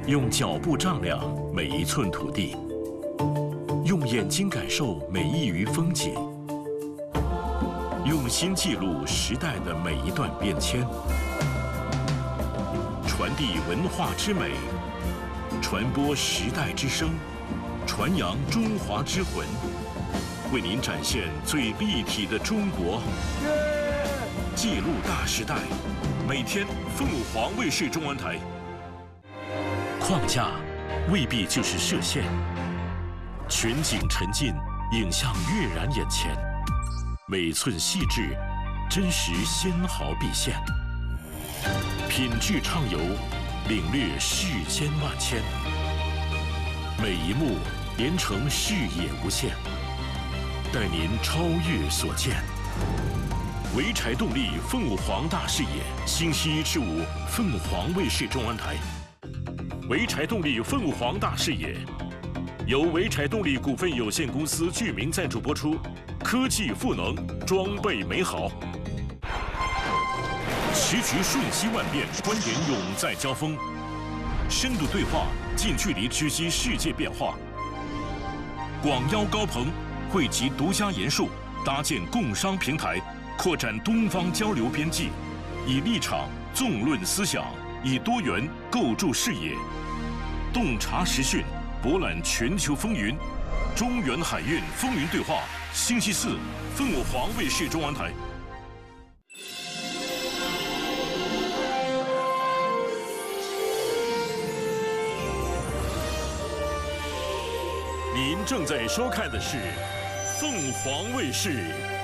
用脚步丈量每一寸土地，用眼睛感受每一隅风景，用心记录时代的每一段变迁，传递文化之美，传播时代之声，传扬中华之魂，为您展现最立体的中国。记录大时代，每天凤凰卫视中文台。框架未必就是设限，全景沉浸，影像跃然眼前，每寸细致，真实纤毫毕现，品质畅游，领略世间万千，每一幕连成视野无限，带您超越所见。潍柴动力凤凰大视野，星期一至五，凤凰卫视中文台。潍柴动力凤凰大视野，由潍柴动力股份有限公司具名赞助播出。科技赋能，装备美好。时局瞬息万变，观点永在交锋。深度对话，近距离直击世界变化。广邀高朋，汇集独家研述，搭建共商平台，扩展东方交流边际，以立场纵论思想，以多元构筑视野，洞察时讯，博览全球风云。中原海运风云对话，星期四，凤凰卫视中文台。您正在收看的是凤凰卫视